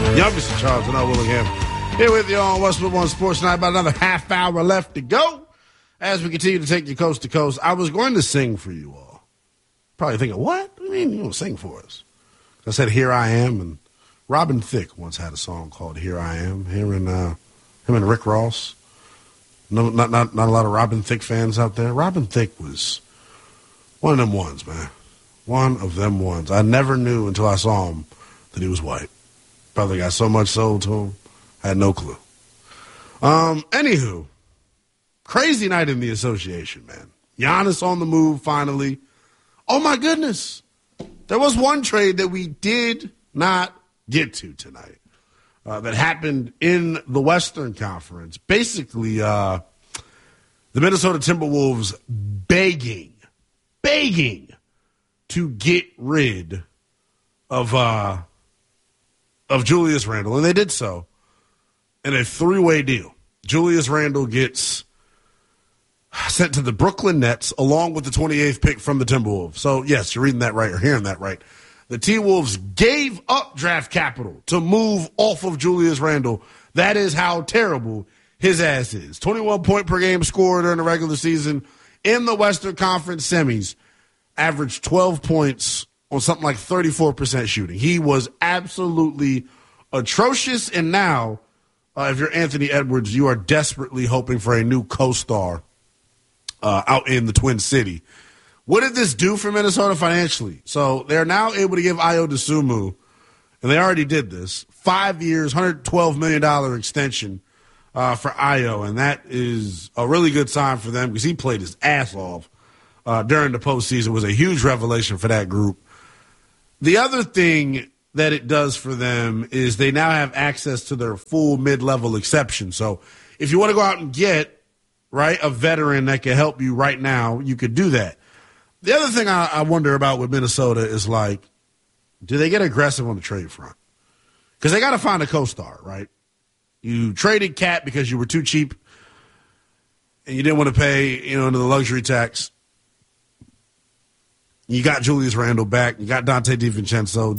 Youngest Charles and Willingham here with you on Westwood One Sports Night. About another half hour left to go as we continue to take you coast to coast. I was going to sing for you all. Probably thinking, what? I mean, you don't sing for us. I said, Here I Am, and Robin Thicke once had a song called Here I Am. Him and Rick Ross. No, not a lot of Robin Thicke fans out there. Robin Thicke was one of them ones, man. One of them ones. I never knew until I saw him that he was white. Probably got so much sold to him. I had no clue. Anywho, crazy night in the association, man. Giannis on the move finally. Oh, my goodness. There was one trade that we did not get to tonight that happened in the Western Conference. Basically, the Minnesota Timberwolves begging to get rid of Julius Randle, and they did so in a three-way deal. Julius Randle gets sent to the Brooklyn Nets along with the 28th pick from the Timberwolves. So, yes, you're reading that right or hearing that right. The T-Wolves gave up draft capital to move off of Julius Randle. That is how terrible his ass is. 21 point per game scorer during the regular season in the Western Conference semis. Averaged 12 points on something like 34% shooting. He was absolutely atrocious. And now, if you're Anthony Edwards, you are desperately hoping for a new co-star out in the Twin City. What did this do for Minnesota financially? So they're now able to give Ayo Dosunmu, and they already did this, 5 years, $112 million extension for Ayo, and that is a really good sign for them because he played his ass off during the postseason. It was a huge revelation for that group. The other thing that it does for them is they now have access to their full mid-level exception. So if you want to go out and get, right, a veteran that can help you right now, you could do that. The other thing I wonder about with Minnesota is, like, do they get aggressive on the trade front? Because they got to find a co-star, right? You traded Cat because you were too cheap and you didn't want to pay, into the luxury tax. You got Julius Randle back. You got Dante DiVincenzo.